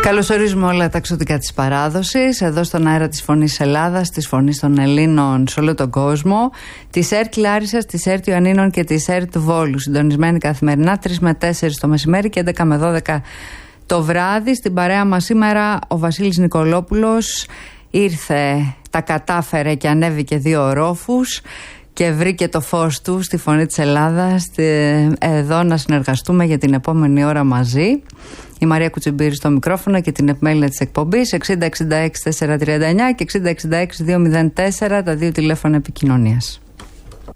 Καλωσορίζουμε όλα τα εξωτικά της παράδοσης, εδώ στον αέρα της Φωνής Ελλάδας, της Φωνής των Ελλήνων σε όλο τον κόσμο, της ΕΡΤ Λάρισσας, της ΕΡΤ Ιωαννίνων και της ΕΡΤ Βόλου, συντονισμένη καθημερινά 3 με 4 το μεσημέρι και 11 με 12 το βράδυ. Στην παρέα μας σήμερα ο Βασίλης Νικολόπουλος ήρθε, τα κατάφερε και ανέβηκε 2 ορόφους και βρήκε το φως του στη Φωνή της Ελλάδας εδώ να συνεργαστούμε για την επόμενη ώρα μαζί. Η Μαρία Κουτσιμπήρη στο μικρόφωνο και την επιμέλεια της εκπομπής 6066-439 και 6066-204, τα 2 τηλέφωνα επικοινωνίας.